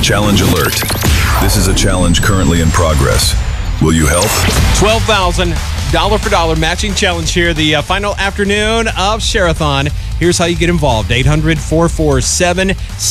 Challenge alert. This is a challenge currently in progress. Will you help? $12,000 dollar for dollar matching challenge here, the final afternoon of Share-a-thon. Here's how you get involved. 800-447